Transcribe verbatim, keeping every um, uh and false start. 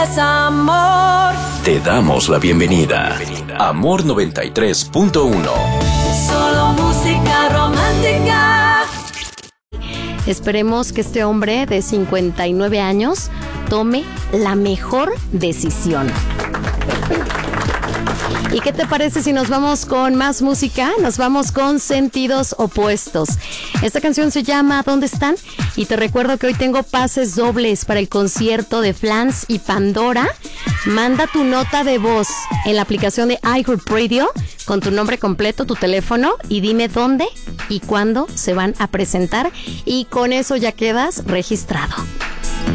Es amor. Te damos la bienvenida. Amor noventa y tres punto uno. Solo música romántica. Esperemos que este hombre de cincuenta y nueve años tome la mejor decisión. ¿Y qué te parece si nos vamos con más música? Nos vamos con Sentidos Opuestos. Esta canción se llama ¿Dónde están? Y te recuerdo que hoy tengo pases dobles para el concierto de Flans y Pandora. Manda tu nota de voz en la aplicación de iHeartRadio con tu nombre completo, tu teléfono y dime dónde y cuándo se van a presentar. Y con eso ya quedas registrado.